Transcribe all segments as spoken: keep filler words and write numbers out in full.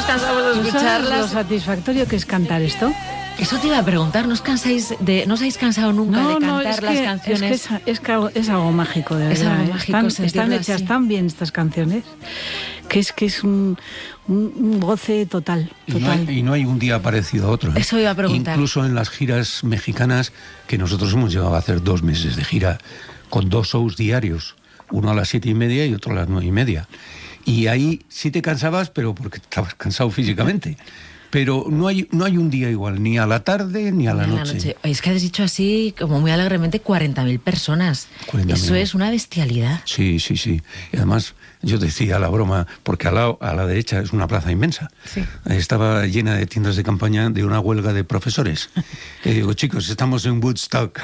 cansamos de ¿Tú sabes escucharlas. lo satisfactorio que es cantar esto? Eso te iba a preguntar, ¿no os cansáis de, no os habéis cansado nunca No, de no, cantar es las que, canciones? Es que es, es que algo, es algo mágico, de Es verdad. algo ¿eh? mágico Están, sentirlo están hechas así. tan bien estas canciones que es que es un, un, un goce total. Y no, total. hay, y no hay un día parecido a otro. ¿eh? Eso iba a preguntar. Incluso en las giras mexicanas, que nosotros hemos llegado a hacer dos meses de gira con dos shows diarios, uno a las siete y media y otro a las nueve y media. Y ahí sí te cansabas, pero porque estabas cansado físicamente. Pero no hay, no hay un día igual, ni a la tarde ni a la Ni noche. Es que has dicho así, como muy alegremente, cuarenta mil personas. cuarenta mil. Eso es una bestialidad. Sí, sí, sí. Y además, yo decía la broma, porque al lado, a la derecha es una plaza inmensa. Sí. Estaba llena de tiendas de campaña de una huelga de profesores. Y digo, chicos, estamos en Woodstock.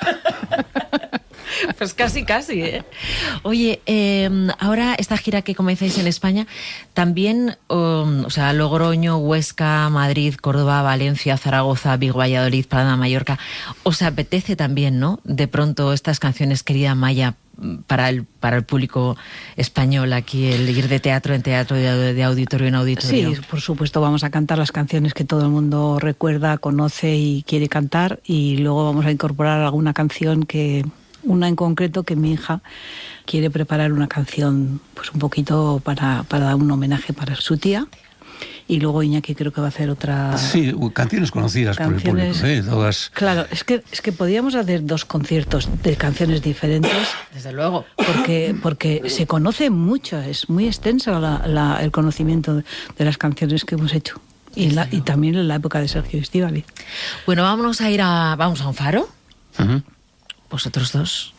Pues casi, casi, ¿eh? Oye, eh, ahora esta gira que comenzáis en España, también, um, o sea, Logroño, Huesca, Madrid, Córdoba, Valencia, Zaragoza, Vigo, Valladolid, Palma, Mallorca, ¿os apetece también, no? De pronto estas canciones, querida Maya, para el, para el público español aquí, el ir de teatro en teatro, de, de auditorio en auditorio. Sí, por supuesto, vamos a cantar las canciones que todo el mundo recuerda, conoce y quiere cantar, y luego vamos a incorporar alguna canción que... Una en concreto que mi hija quiere preparar una canción pues un poquito para, para dar un homenaje para su tía. Y luego Iñaki creo que va a hacer otra... Sí, canciones conocidas canciones, por el público, ¿eh? Todas... Claro, es que, es que podíamos hacer dos conciertos de canciones diferentes. Desde luego. Porque, porque se conoce mucho, es muy extenso la, la, el conocimiento de, de las canciones que hemos hecho. Y, la, y también en la época de Sergio Estíbaliz. Bueno, vámonos a ir a... Vamos a un faro. Uh-huh. Vosotros dos.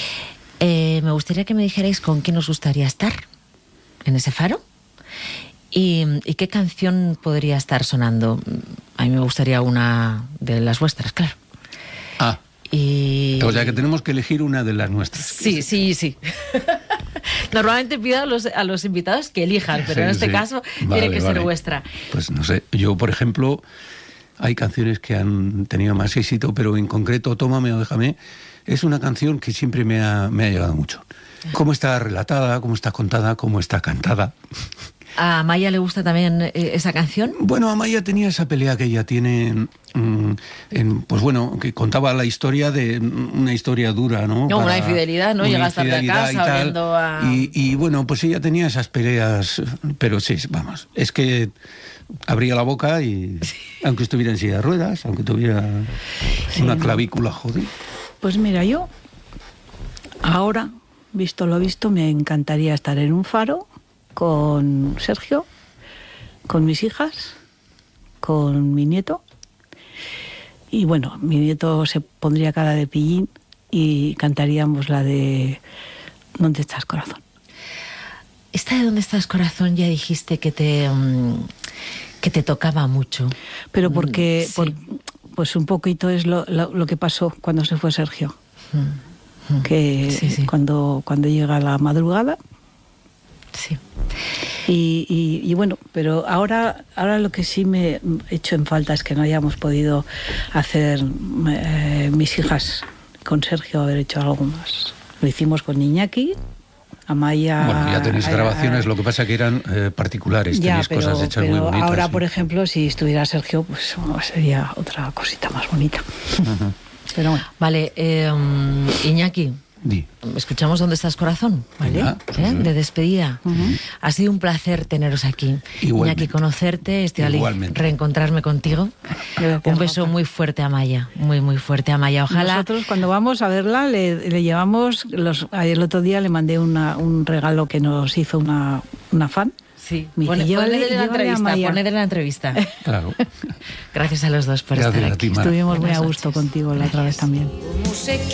Eh, me gustaría que me dijerais con quién os gustaría estar en ese faro y, y qué canción podría estar sonando. A mí me gustaría una de las vuestras, claro. Ah, y... o sea que tenemos que elegir una de las nuestras. Sí, sí, sí. Normalmente pido a los, a los invitados que elijan, pero Sí, en este sí. caso Vale, tiene que vale. ser vuestra. Pues no sé, yo por ejemplo, hay canciones que han tenido más éxito, pero en concreto Tómame o Déjame es una canción que siempre me ha, me ha llegado mucho. Cómo está relatada, cómo está contada, cómo está cantada. ¿A Maya le gusta también eh, esa canción? Bueno, Amaya tenía esa pelea que ella tiene, mm, en, pues bueno, que contaba la historia de una historia dura, ¿no? No, Para- una infidelidad, ¿no? una Llegas tarde a infidelidad casa y tal. oliendo a... Y, y bueno, pues ella tenía esas peleas, pero sí, vamos, es que abría la boca y, aunque estuviera en silla de ruedas, aunque tuviera Sí, una ¿no? clavícula jodida. Pues mira, yo ahora, visto lo visto, me encantaría estar en un faro con Sergio, con mis hijas, con mi nieto. Y bueno, mi nieto se pondría cara de pillín y cantaríamos la de ¿Dónde estás, corazón? Esta de ¿Dónde estás, corazón? Ya dijiste que te, um, que te tocaba mucho. Pero porque, Sí. por, pues un poquito es lo, lo, lo que pasó cuando se fue Sergio. Mm, mm. Que Sí, sí. Cuando, cuando llega la madrugada. Sí. Y, y, y bueno, pero ahora, ahora lo que sí me he hecho en falta es que no hayamos podido hacer eh, mis hijas con Sergio, haber hecho algo más. Lo hicimos con Iñaki, Amaya... Bueno, ya tenéis a- grabaciones, a- lo que pasa que eran eh, particulares, Ya, tenéis pero, cosas hechas pero muy bonitas. ahora, sí. por ejemplo, si estuviera Sergio, pues oh, sería otra cosita más bonita. Ujú. Pero bueno. Vale, eh, um, Iñaki, Di. escuchamos ¿Dónde estás, corazón? ¿Vale? Venga, sí, ¿Eh? sí. De despedida. Ha sido un placer teneros aquí. Igualmente. Iñaki, conocerte, Estíbaliz, Igualmente. reencontrarme contigo. Gracias, Un beso Rafa. muy fuerte a Maya, muy, muy fuerte a Maya. Ojalá... Nosotros cuando vamos a verla le, le llevamos, los, el otro día le mandé una, un regalo que nos hizo una, una fan. Sí, Me dice, pone, llévale- ponle de la llévale a entrevista, Maya. ponle de la entrevista. Claro. Gracias a los dos por Gracias estar a aquí. ti, Mar. Estuvimos muy Buenas a gusto noches. contigo la otra vez también.